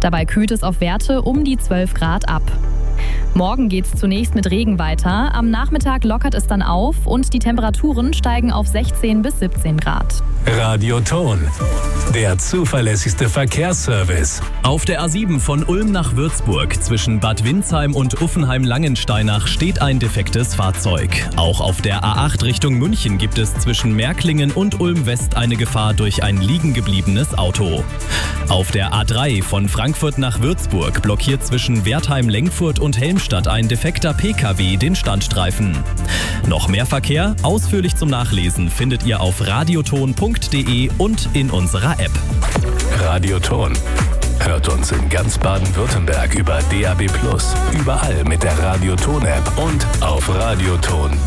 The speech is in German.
Dabei kühlt es auf Werte um die 12 Grad ab. Morgen geht es zunächst mit Regen weiter. Am Nachmittag lockert es dann auf und die Temperaturen steigen auf 16 bis 17 Grad. Radioton, der zuverlässigste Verkehrsservice. Auf der A7 von Ulm nach Würzburg zwischen Bad Windsheim und Uffenheim-Langensteinach steht ein defektes Fahrzeug. Auch auf der A8 Richtung München gibt es zwischen Märklingen und Ulm-West eine Gefahr durch ein liegengebliebenes Auto. Auf der A3 von Frankfurt nach Würzburg blockiert zwischen Wertheim-Lengfurt und Helmstadt ein defekter PKW den Standstreifen. Noch mehr Verkehr, ausführlich zum Nachlesen, findet ihr auf radioton.de und in unserer App. Radioton. Hört uns in ganz Baden-Württemberg über DAB+, überall mit der Radioton-App und auf radioton.de.